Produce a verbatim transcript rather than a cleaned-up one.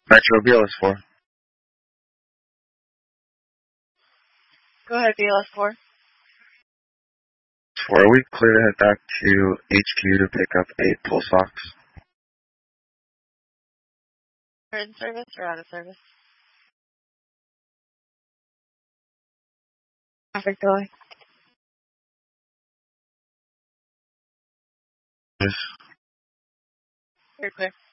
Metro B L S four. Go ahead, B L S four. four, are we clear to head back to H Q to pick up eight pulse ox? Are in service or out of service? Traffic delay. Yes. You're clear.